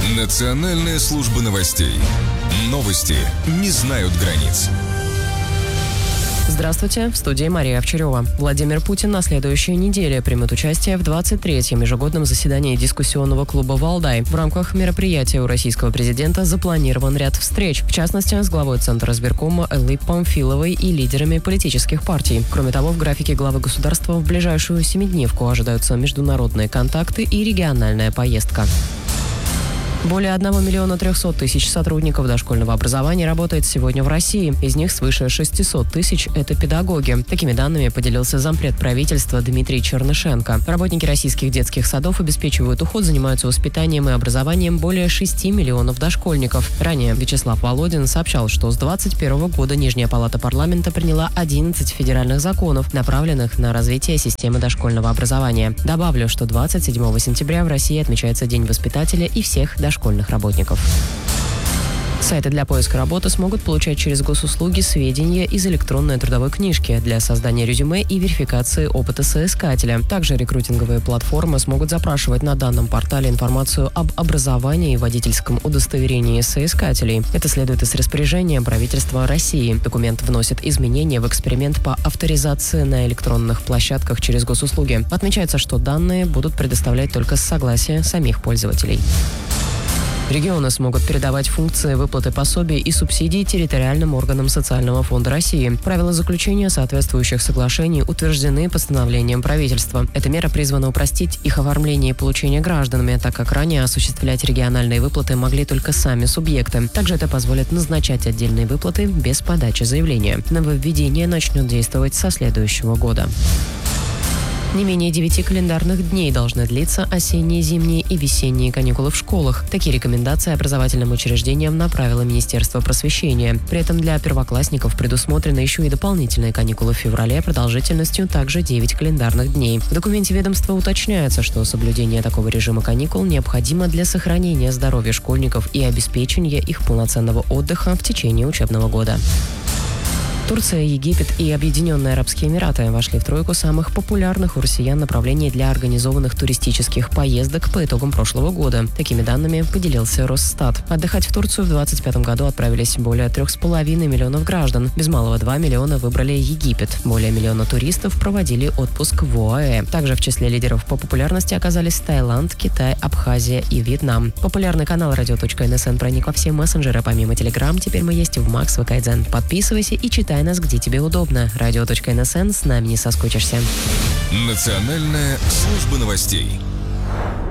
Национальная служба новостей. Новости не знают границ. Здравствуйте, в студии Мария Овчарева. Владимир Путин на следующей неделе примет участие в 23-м ежегодном заседании дискуссионного клуба «Валдай». В рамках мероприятия у российского президента запланирован ряд встреч, в частности, с главой Центра избиркома Эллой Памфиловой и лидерами политических партий. Кроме того, в графике главы государства в ближайшую семидневку ожидаются международные контакты и региональная поездка. Более 1 миллиона 300 тысяч сотрудников дошкольного образования работает сегодня в России. Из них свыше 600 тысяч – это педагоги. Такими данными поделился зампред правительства Дмитрий Чернышенко. Работники российских детских садов обеспечивают уход, занимаются воспитанием и образованием более 6 миллионов дошкольников. Ранее Вячеслав Володин сообщал, что с 2021 года Нижняя палата парламента приняла 11 федеральных законов, направленных на развитие системы дошкольного образования. Добавлю, что 27 сентября в России отмечается День воспитателя и всех дошкольных работников. Сайты для поиска работы смогут получать через госуслуги сведения из электронной трудовой книжки для создания резюме и верификации опыта соискателя. Также рекрутинговые платформы смогут запрашивать на данном портале информацию об образовании и водительском удостоверении соискателей. Это следует из распоряжения правительства России. Документ вносит изменения в эксперимент по авторизации на электронных площадках через госуслуги. Отмечается, что данные будут предоставлять только с согласия самих пользователей. Регионы смогут передавать функции выплаты пособий и субсидий территориальным органам Социального фонда России. Правила заключения соответствующих соглашений утверждены постановлением правительства. Эта мера призвана упростить их оформление и получение гражданами, так как ранее осуществлять региональные выплаты могли только сами субъекты. Также это позволит назначать отдельные выплаты без подачи заявления. Нововведение начнет действовать со следующего года. Не менее 9 календарных дней должны длиться осенние, зимние и весенние каникулы в школах. Такие рекомендации образовательным учреждениям направило Министерство просвещения. При этом для первоклассников предусмотрены еще и дополнительные каникулы в феврале продолжительностью также 9 календарных дней. В документе ведомства уточняется, что соблюдение такого режима каникул необходимо для сохранения здоровья школьников и обеспечения их полноценного отдыха в течение учебного года. Турция, Египет и Объединенные Арабские Эмираты вошли в тройку самых популярных у россиян направлений для организованных туристических поездок по итогам прошлого года. Такими данными поделился Росстат. Отдыхать в Турцию в 2025 году отправились более 3,5 миллионов граждан. Без малого 2 миллиона выбрали Египет. Более миллиона туристов проводили отпуск в ОАЭ. Также в числе лидеров по популярности оказались Таиланд, Китай, Абхазия и Вьетнам. Популярный канал radio.nsn проник во все мессенджеры. Помимо Telegram, теперь мы есть в Макс, ВК-Дзен. Подписывайся и читай нас, где тебе удобно. Radio.nsn, с нами не соскучишься. Национальная служба новостей.